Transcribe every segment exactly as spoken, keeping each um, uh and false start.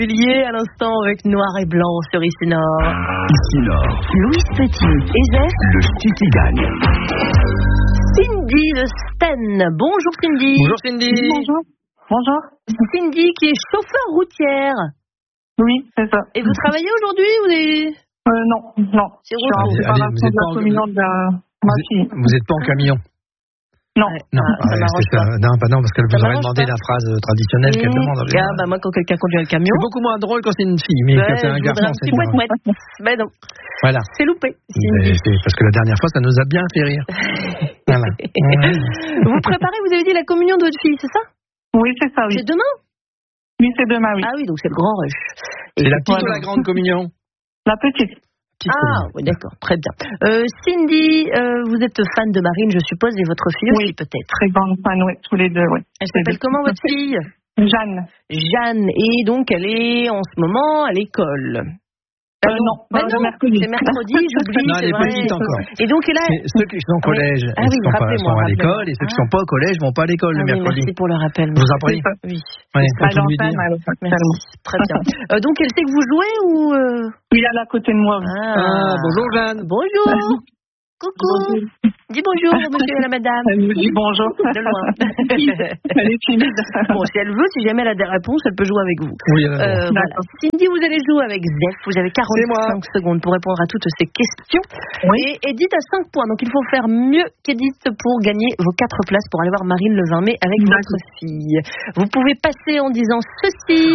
Lié à l'instant avec Noir et Blanc sur Ici Nord. Ici Nord. Louis Petit et Zef. Le City gagne. Cindy de Sten. Bonjour Cindy. Bonjour Cindy. Bonjour. Bonjour. Cindy qui est chauffeur routière. Oui, c'est ça. Et vous travaillez aujourd'hui ou des... Euh, non, non. C'est Je suis en Allez, préparation vous êtes de la pas en- communion de ma fille. Vous n'êtes pas en camion? Non. Ouais, Non, ah, ça ouais, m'arrange c'est ça. pas. Non, bah non, parce qu'elle Ça vous aurait m'arrange demandé pas. la phrase traditionnelle qu'elle Mmh. demande. en Ah général. bah moi quand quelqu'un conduit un camion, C'est beaucoup moins drôle quand c'est une fille, mais ouais, quand c'est un je garçon, voudrais un c'est petit marrant. mouette mouette. Ben non, Voilà. c'est loupé. Mais c'est parce que la dernière fois, ça nous a bien fait rire. Voilà. Ouais. Vous préparez, vous avez dit la communion de votre fille, c'est ça? Oui, c'est ça, oui. C'est demain? Oui, c'est demain, oui. Ah oui, donc c'est le grand rush. Et C'est la petite ou voilà. la grande communion? La petite. Petite Ah communion. oui, d'accord, très bien. Euh, Cindy, euh, vous êtes fan de Marine, je suppose, et votre fille Oui. aussi peut-être. Très grande fan, oui, tous les deux, oui. Elle s'appelle comment votre fille? Jeanne. Jeanne, et donc elle est en ce moment à l'école. Euh, non, Bah euh, non, mercredi. c'est mercredi, j'oublie, Non, elle c'est est vrai. petite encore. Et donc là, C'est ceux qui sont au collège, Ah ils oui, sont, pas, rappelez-moi, sont à rappelez-moi. l'école, et ceux qui ne sont pas au collège vont pas à l'école ah le oui, mercredi. merci pour le rappel. Je vous en prie. Oui, Ouais, À quand on lui dit. l'antenne, alors, actuellement. merci, très bien. Euh, donc elle sait que vous jouez ou euh... Oui, elle est à côté de moi. oui. Ah, bonjour Jeanne. Bonjour. Coucou. Dis bonjour, monsieur et la madame. Elle nous dit bonjour. De loin. Elle est timide. Bon, si elle veut, si jamais elle a des réponses, elle peut jouer avec vous. Oui, elle a Euh, raison. voilà. Cindy, vous allez jouer avec Zef. Vous avez quarante-cinq secondes pour répondre à toutes ces questions. Oui. Et Edith a cinq points. Donc il faut faire mieux qu'Edith pour gagner vos quatre places pour aller voir Marine le vingt mai avec D'accord. votre fille. Vous pouvez passer en disant ceci.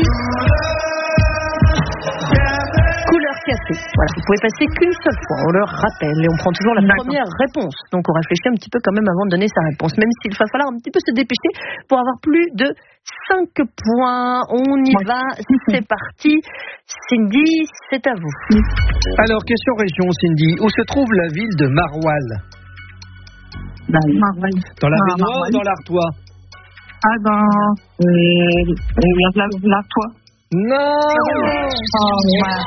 Couleur café. Voilà, vous pouvez passer qu'une seule fois, on le rappelle, et on prend toujours la D'accord. première réponse. Donc on réfléchit un petit peu quand même avant de donner sa réponse, même s'il va falloir un petit peu se dépêcher pour avoir plus de cinq points. On y Ouais. va, c'est parti. Cindy, c'est à vous. Alors, question région, Cindy. Où se trouve la ville de Maroilles? Marseille. Dans la Ah, Vénois ou Maroilles. dans l'Artois? Ah, dans euh, euh, la, la toi. Non. Oh, ouais.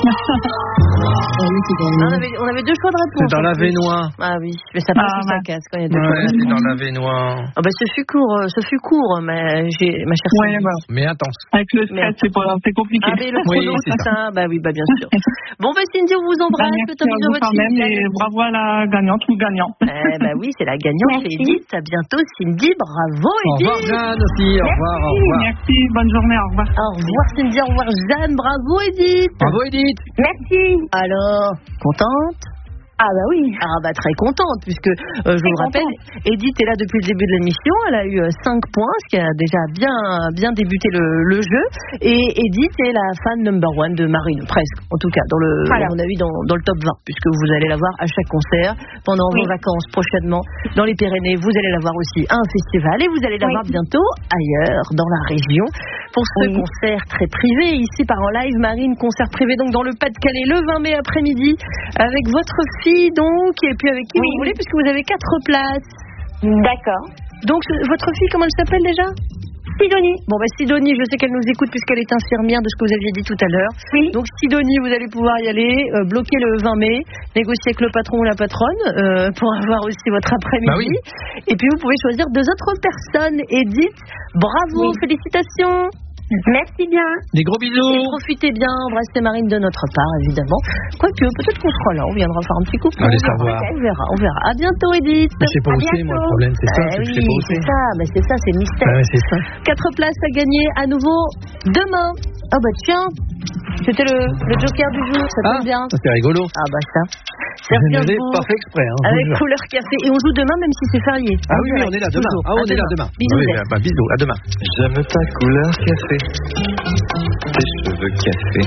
On avait, on avait deux choix de réponse. C'est dans en la plus. Vénois. Ah oui, mais ça passe Ah, ou ça ouais. casse quand il y a deux choix Ouais, de c'est réponse. dans la Vénois. Ah bah ce fut court, euh, ce fut court, mais j'ai ma chère Ouais, Cindy. bah, Mais intense. avec le stress, c'est pas, c'est compliqué. Ah mais le Oui, chrono, c'est c'est ça. Bah oui, bah bien sûr. Bon bah Cindy, on vous Bah, embrasse. merci Faites un à bisou à vous votre quand même fille. et bravo à la gagnante ou gagnant. Eh bah oui, c'est la gagnante, c'est Edith. À bientôt Cindy, bravo Au revoir Edith. Jeanne aussi. Au revoir, au revoir. Merci, bonne journée, au revoir. Au revoir Cindy, au revoir Jeanne, bravo Edith. Bravo Edith. Merci. Alors, contente? Ah bah oui. Ah bah très contente puisque euh, je vous le rappelle, Edith est là depuis le début de l'émission, elle a eu cinq points, ce qui a déjà bien bien débuté le, le jeu, et Edith est la fan number one de Marine, presque en tout cas dans le Voilà. on a eu dans, dans le top vingt puisque vous allez la voir à chaque concert pendant Oui. vos vacances prochainement dans les Pyrénées, vous allez la voir aussi à un festival et vous allez la Oui. voir bientôt ailleurs dans la région pour ce Oui. concert très privé ici par en live Marine, concert privé donc dans le Pas-de-Calais le vingt mai après-midi avec votre fille donc, et puis avec qui Oui. vous voulez, puisque vous avez quatre places. D'accord. Donc, ce- votre fille, comment elle s'appelle déjà? Sidonie. Bon, bah, Sidonie, je sais qu'elle nous écoute puisqu'elle est infirmière de ce que vous aviez dit tout à l'heure. Oui. Donc, Sidonie, vous allez pouvoir y aller, euh, bloquer le vingt mai, négocier avec le patron ou la patronne, euh, pour avoir aussi votre après-midi. Bah oui. Et puis, vous pouvez choisir deux autres personnes. Edith, bravo, Oui. félicitations. Merci bien. Des gros Et bisous. profitez bien, embrassez Marine de notre part, évidemment. Quoique, peut-être qu'on sera là, on viendra faire un petit coucou. Allez on, verra, savoir. on verra, on verra. À bientôt, Edith. Je sais pas À où c'est, moi, le bientôt. problème, c'est ça. Ah c'est que je oui, sais pas où c'est c'est. ça, bah c'est ça, c'est le mystère. Ah ouais, c'est ça. Quatre places à gagner à nouveau demain. Ah bah tiens, c'était le, le joker du jour, ça tombe Ah, bien. ça c'est rigolo. Ah bah ça. Je ne Serpillon l'ai de pas fait exprès. Hein, avec je vous le jure. couleur café. Et on joue demain même si c'est férié. Ah oui, oui, on est là demain. Toujours. Ah, on À est là demain. Bisous, Oui, Zef. bah, bisous, à demain. J'aime ta couleur café, tes cheveux café,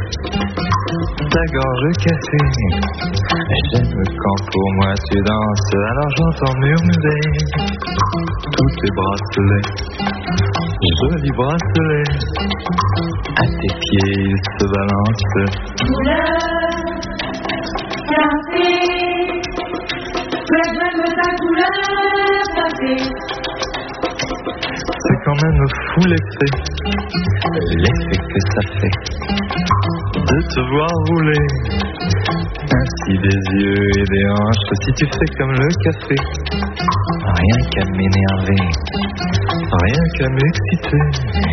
ta gorge café. J'aime quand pour moi tu danses, alors j'entends murmurer tous tes bracelets, jolis bracelets. À tes pieds ils se balancent. C'est quand même fou l'effet, l'effet que ça fait de te voir rouler ainsi des yeux et des hanches. Si tu fais comme le café, rien qu'à m'énerver, rien qu'à m'exciter.